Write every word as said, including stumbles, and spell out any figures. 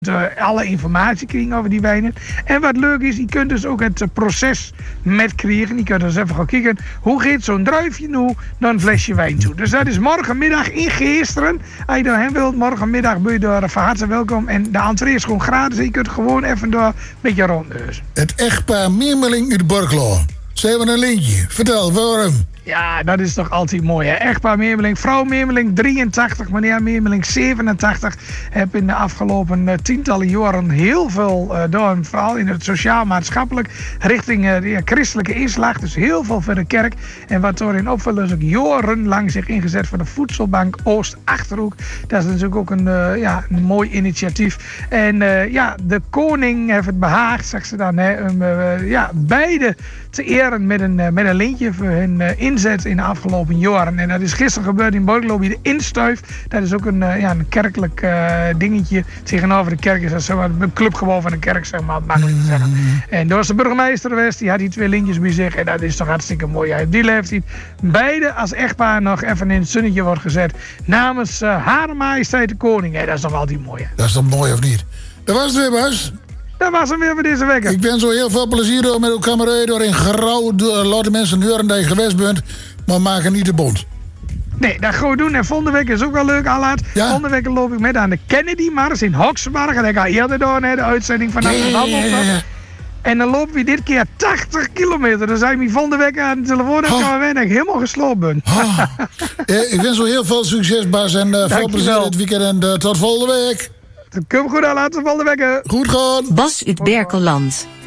Uh, alle informatie krijgen over die wijnen. En wat leuk is, je kunt dus ook het uh, proces met krijgen. Je kunt dus even gaan kijken, hoe gaat zo'n druifje nu naar een flesje wijn toe. Dus dat is morgenmiddag in Geesteren. Als je daarheen wilt, morgenmiddag ben je daar van harte welkom. En de entree is gewoon gratis. Je kunt gewoon even door een beetje rondneuzen. Het echtpaar Meermeling uit Borklo. Ze hebben een lintje. Vertel, waarom? Ja, dat is toch altijd mooi, hè? Echtpaar Meermeling, vrouw Meermeling drieëntachtig, meneer Meermeling zevenentachtig. Heb in de afgelopen uh, tientallen jaren heel veel uh, gedaan, vooral in het sociaal-maatschappelijk, richting uh, de christelijke inslag. Dus heel veel voor de kerk. En wat erin opvalt, is ook jarenlang zich ingezet voor de voedselbank Oost-Achterhoek. Dat is natuurlijk ook een, uh, ja, een mooi initiatief. En uh, ja, de koning heeft het behaagd, zegt ze dan, hè, um, uh, ja, beide te eren met een, uh, met een lintje voor hun uh, inzet in de afgelopen jaren. En dat is gisteren gebeurd in Borklo bij de Instuif. Dat is ook een, uh, ja, een kerkelijk uh, dingetje. Tegenover de kerk is dat zo een clubgebouw van de kerk, zeg maar, makkelijk te zeggen. En door de burgemeester geweest, die had die twee lintjes bij zich. En dat is toch hartstikke mooi. Ja, die heeft hij beide als echtpaar nog even in het zonnetje wordt gezet. Namens uh, Hare Majesteit de Koning. Ja, dat is toch altijd mooi, hè? Dat is toch mooi, of niet? Dat was het weer, Bas. Dat was hem weer voor deze week. Ik ben zo heel veel plezier door met uw kameraden door in Grauw. Laten mensen horen dat je geweest bent, maar maken niet de bond. Nee, dat gaan we doen. En volgende week is ook wel leuk, Allard. Ja? Volgende week loop ik met aan de Kennedy-mars in Hoxenbarg. En ik ga eerder door naar de uitzending van Amsterdam. Ja, ja, ja, ja. En dan lopen we dit keer tachtig kilometer. Dan zijn we volgende week aan de telefoon en gaan we weer dat ik helemaal gesloopt ben. Oh. eh, ik wens zo heel veel succes, Bas. En uh, veel plezier dit weekend. En uh, tot volgende week. Kom goed aan, laten we volgende week. Goed gaan. Bas uit Berkelland.